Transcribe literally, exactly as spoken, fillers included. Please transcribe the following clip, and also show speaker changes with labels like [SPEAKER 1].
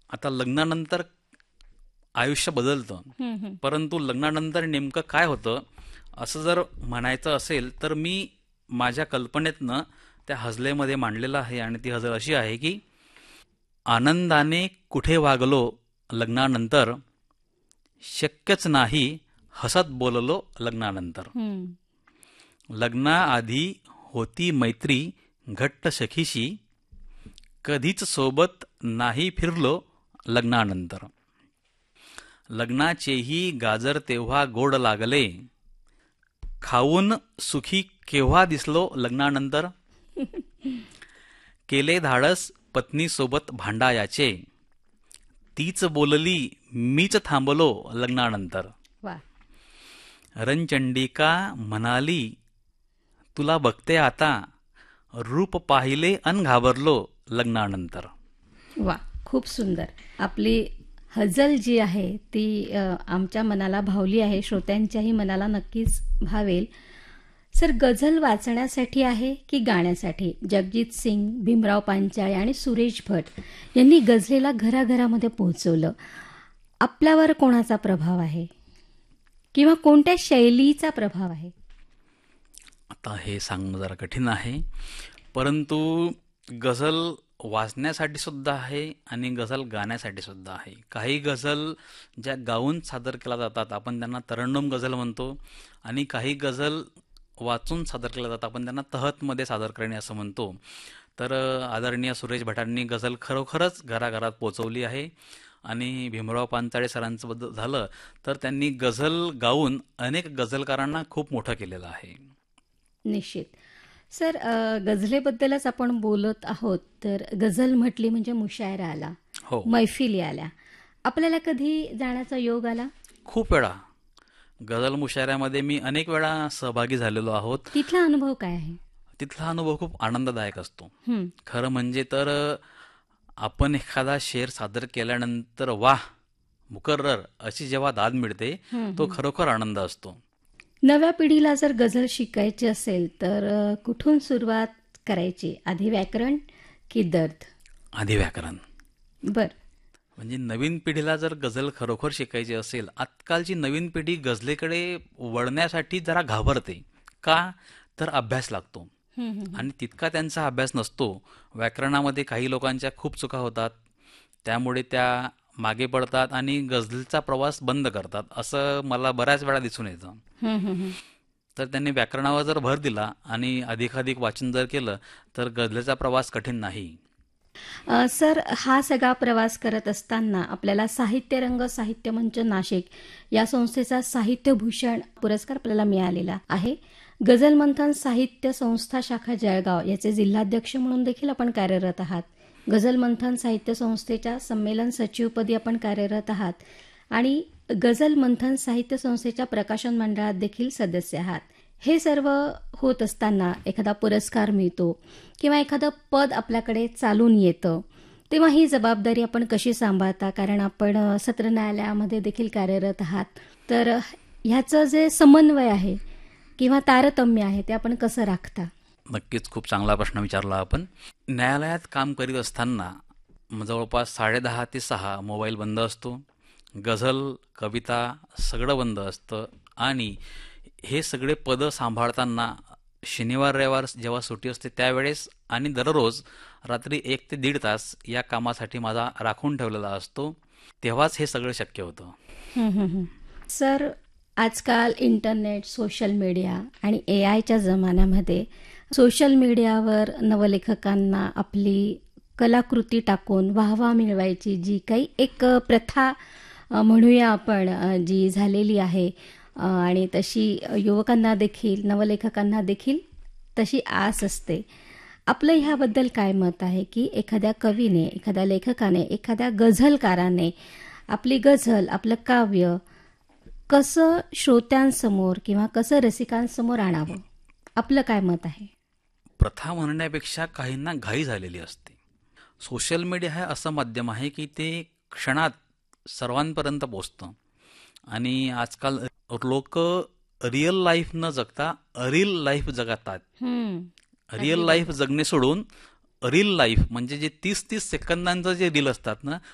[SPEAKER 1] आता लग्नानंतर आयुष्य बदलतं,
[SPEAKER 2] हं, हं.
[SPEAKER 1] परंतु लग्नानंतर नेमकं काय होतं असं जर म्हणायचं असेल तर मी माझ्या कल्पनेतनं त्या हजलेमध्ये मांडलेलं आहे. आणि ती हजल अशी आहे की आनंदाने कुठे वागलो लग्नानंतर, शक्यच नाही हसत बोललो लग्नानंतर.
[SPEAKER 2] हं.
[SPEAKER 1] लग्नाआधी होती मैत्री घट्ट सखीशी, कधीच सोबत नाही फिरलो लग्नानंतर. लग्नाचेही गाजर तेव्हा गोड लागले, खाऊन सुखी केव्हा दिसलो लग्नानंतर. केले धाडस पत्नीसोबत भांडायाचे, तीच बोलली मीच थांबलो लग्नानंतर.
[SPEAKER 2] वा.
[SPEAKER 1] रणचंडिका म्हणाली तुला बघते आता, रूप पाहिले अन घाबरलो लग्नानंतर.
[SPEAKER 2] वा, खूप सुंदर. आपली हजल जी आहे ती अ, आमच्या मनाला भावली आहे, श्रोत्यांच्याही मनाला नक्कीच भावेल. सर, गझल वाचण्यासाठी आहे की गाण्यासाठी? जगजीत सिंग, भीमराव पांचाळे आणि सुरेश भट यांनी गझलेला घराघरामध्ये पोहोचवलं. आपल्यावर कोणाचा प्रभाव आहे किंवा कोणत्या शैलीचा प्रभाव आहे?
[SPEAKER 1] आता हे सांगणं जरा कठीण आहे, परंतु गझल वाचण्यासाठी सुद्धा आहे आणि गझल गाण्यासाठी सुद्धा आहे. काही गझल ज्या गाऊन सादर केल्या जातात आपण त्यांना तरंडुम गझल म्हणतो, आणि काही गझल वाचून सादर केल्या जातात आपण त्यांना तहतमध्ये सादर करणे असं म्हणतो. तर अ, आदरणीय सुरेश भटांनी गझल खरोखरच घराघरात पोचवली आहे. आणि भीमराव पांचाळे सरांचं बद्दल झालं तर त्यांनी गझल गाऊन अनेक गझलकारांना खूप मोठं केलेलं आहे.
[SPEAKER 2] निश्चित. सर, अ, गझलेबद्दलच आपण बोलत आहोत, तर गझल म्हटली म्हणजे मुशायरा आला,
[SPEAKER 1] हो,
[SPEAKER 2] मैफिली आल्या. आपल्याला कधी जाण्याचा योग आला?
[SPEAKER 1] खूप वेळा गझल मुशायऱ्यामध्ये मी अनेक वेळा सहभागी झालेलो आहोत.
[SPEAKER 2] तिथला अनुभव काय आहे?
[SPEAKER 1] तिथला अनुभव खूप आनंददायक असतो.
[SPEAKER 2] हं.
[SPEAKER 1] खरं म्हणजे तर अ, आपण एखादा शेर सादर केल्यानंतर वाह मुकर्रर अशी जेव्हा दाद मिळते,
[SPEAKER 2] हं,
[SPEAKER 1] तो
[SPEAKER 2] हं.
[SPEAKER 1] खरोखर आनंद असतो.
[SPEAKER 2] नव्या पिढीला जर गझल शिकायची असेल तर अ, कुठून सुरुवात करायची? आधी व्याकरण की दर्द?
[SPEAKER 1] आधी व्याकरण.
[SPEAKER 2] बर.
[SPEAKER 1] म्हणजे नवीन पिढीला जर गझल खरोखर शिकायची असेल, आजकालची नवीन पिढी गझलेकडे वळण्यासाठी जरा घाबरते. का? तर अभ्यास लागतो
[SPEAKER 2] हं, हं, हं.
[SPEAKER 1] आणि तितका त्यांचा अभ्यास नसतो. व्याकरणामध्ये काही लोकांच्या खूप चुका होतात, त्यामुळे त्या मागे पडतात आणि गझलचा प्रवास बंद करतात, असं मला बऱ्याच वेळा दिसून येतं.
[SPEAKER 2] हं, हं, हं.
[SPEAKER 1] तर त्यांनी व्याकरणावर जर भर दिला आणि अधिकाधिक वाचन जर केलं तर गझलेचा प्रवास कठीण नाही.
[SPEAKER 2] अ, सर, हा सगळा प्रवास करत असताना आपल्याला साहित्य रंग साहित्य मंच नाशिक या संस्थेचा साहित्यभूषण पुरस्कार आपल्याला मिळालेला आहे. गझल मंथन साहित्य संस्था शाखा जळगाव याचे जिल्हाध्यक्ष म्हणून देखील आपण कार्यरत आहात. गझल मंथन साहित्य संस्थेच्या संमेलन सचिवपदी आपण कार्यरत आहात आणि गझल मंथन साहित्य संस्थेच्या प्रकाशन मंडळात देखील सदस्य आहात. हे सर्व होत असताना एखादा पुरस्कार मिळतो किंवा एखादं पद आपल्याकडे चालून येतं, तेव्हा ही जबाबदारी आपण कशी सांभाळता? कारण आपण अ, सत्र न्यायालयामध्ये देखील कार्यरत आहात. तर अ, ह्याचं जे समन्वय आहे किंवा तारतम्य आहे ते आपण कसं राखता?
[SPEAKER 1] नक्कीच खूप चांगला प्रश्न विचारला आपण. न्यायालयात काम करीत असताना म जवळपास साडेदहा ते सहा मोबाईल बंद असतो. गझल, कविता सगळं बंद असतं. आणि हे सगळे पदं सांभाळताना शनिवार रविवार जेव्हा सुट्टी असते त्यावेळेस आणि दररोज रात्री एक ते दीड तास या कामासाठी माझा राखून ठेवलेला असतो. तेव्हाच हे सगळं शक्य होतं.
[SPEAKER 2] हं, हं, हं. सर, आजकाल इंटरनेट, सोशल मीडिया आणि ए आयच्या जमान्यामध्ये सोशल मीडियावर नवलेखकांना आपली कलाकृती टाकून वाहवा मिळवायची जी काही एक अ, प्रथा अ, म्हणूया आपण, अ, जी झालेली आहे, अ, आणि तशी युवकांना देखील नवलेखकांना देखील तशी आस असते. आपलं ह्याबद्दल काय मत आहे की एखाद्या कवीने, एखाद्या लेखकाने, एखाद्या गझलकाराने आपली गझल, आपलं काव्य कसं श्रोत्यांसमोर किंवा कसं रसिकांसमोर आणावं? आपलं काय मत आहे?
[SPEAKER 1] प्रथा म्हणण्यापेक्षा काहींना घाई झालेली असते. सोशल मीडिया हे असं माध्यम आहे की ते क्षणात सर्वांपर्यंत पोचतं. आणि आजकाल लोक रिअल लाईफ न जगता अरील लाईफ जगतात.
[SPEAKER 2] हं.
[SPEAKER 1] रिअल
[SPEAKER 2] अगदी
[SPEAKER 1] लाईफ
[SPEAKER 2] बरोबर.
[SPEAKER 1] जगणे सोडून रील लाईफ म्हणजे जे तीस तीस सेकंदांचं जे रील असतात ना,